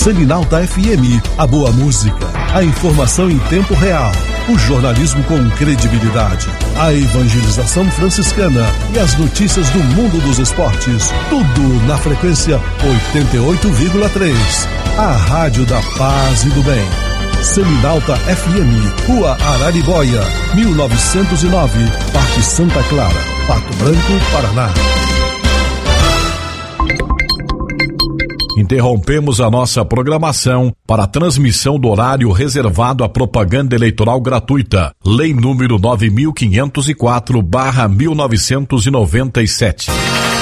Seminalta FM, a boa música, a informação em tempo real, o jornalismo com credibilidade, a evangelização franciscana e as notícias do mundo dos esportes. Tudo na frequência 88,3. A Rádio da Paz e do Bem. Seminalta FM, Rua Araribóia, 1909, Parque Santa Clara, Pato Branco, Paraná. Interrompemos a nossa programação para a transmissão do horário reservado à propaganda eleitoral gratuita. Lei número 9.504/1997.